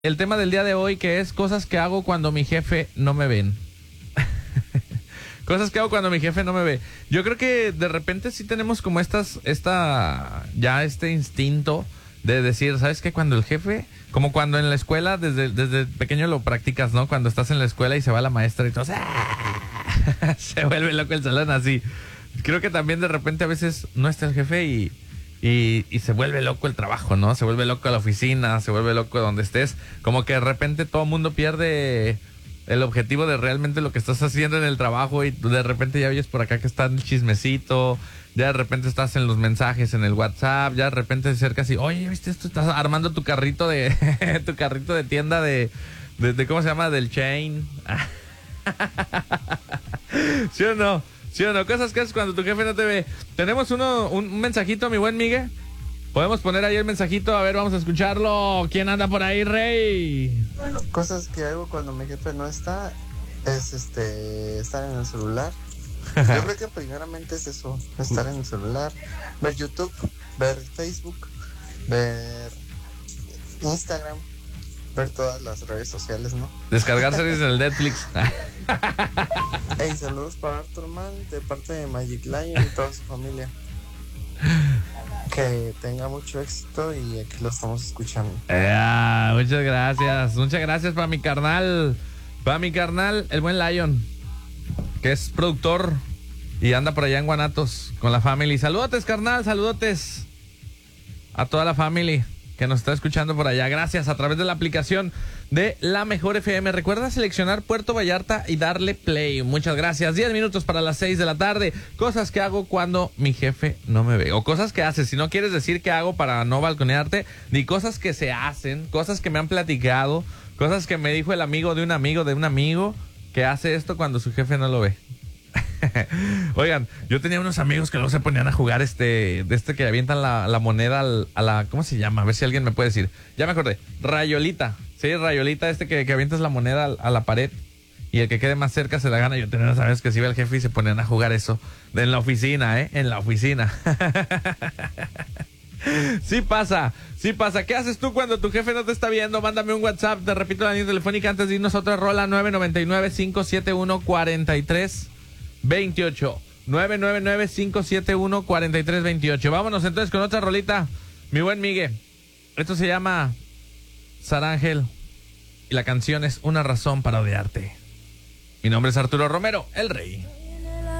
el tema del día de hoy, que es cosas que hago cuando mi jefe no me ven. Cosas que hago cuando mi jefe no me ve. Yo creo que de repente sí tenemos como este instinto de decir, ¿sabes qué? Cuando el jefe, como cuando en la escuela, desde pequeño lo practicas, ¿no? Cuando estás en la escuela y se va la maestra y todo, ¡ah! Se vuelve loco el salón así. Creo que también de repente a veces no está el jefe y se vuelve loco el trabajo, ¿no? Se vuelve loco la oficina, se vuelve loco donde estés. Como que de repente todo el mundo pierde el objetivo de realmente lo que estás haciendo en el trabajo y de repente ya oyes por acá que está el chismecito, ya de repente estás en los mensajes en el WhatsApp, ya de repente se acercas y, oye, ¿viste esto? Estás armando tu carrito de tu carrito de tienda de ¿cómo se llama? Del chain. ¿Sí o no? ¿Sí o no? Cosas que haces cuando tu jefe no te ve. Tenemos un mensajito, mi buen Miguel. Podemos poner ahí el mensajito, a ver, vamos a escucharlo. ¿Quién anda por ahí, Rey? Cosas que hago cuando mi jefe no está es estar en el celular. Yo creo que primeramente es eso, estar en el celular, ver YouTube, ver Facebook, ver Instagram, ver todas las redes sociales, ¿no? Descargar series en el Netflix. Hey, saludos para Arthur Man de parte de Magic Lion y toda su familia. Que tenga mucho éxito y aquí lo estamos escuchando. Muchas gracias. Muchas gracias para mi carnal. Para mi carnal, el buen Lion, que es productor y anda por allá en Guanatos con la family. Saludotes, carnal, saludotes a toda la family que nos está escuchando por allá. Gracias, a través de la aplicación de La Mejor FM. Recuerda seleccionar Puerto Vallarta y darle play. Muchas gracias. 10 minutos para las 6 de la tarde. Cosas que hago cuando mi jefe no me ve. O cosas que haces. Si no quieres decir qué hago para no balconearte, ni cosas que se hacen, cosas que me han platicado, cosas que me dijo el amigo de un amigo que hace esto cuando su jefe no lo ve. Oigan, yo tenía unos amigos que luego se ponían a jugar que avientan la moneda a la, ¿cómo se llama? A ver si alguien me puede decir. Ya me acordé. Rayolita. Sí, rayolita, que avientas la moneda a la pared y el que quede más cerca se la gana. Yo tenía unos amigos que se iba el jefe y se ponían a jugar eso en la oficina, en la oficina. Sí pasa. ¿Qué haces tú cuando tu jefe no te está viendo? Mándame un WhatsApp, te repito la línea telefónica antes de irnos a otra rola. 999-571-4328. 999-571-4328. Vámonos entonces con otra rolita, mi buen Miguel. Esto se llama Sara Ángel y la canción es Una razón para odiarte. Mi nombre es Arturo Romero, el Rey.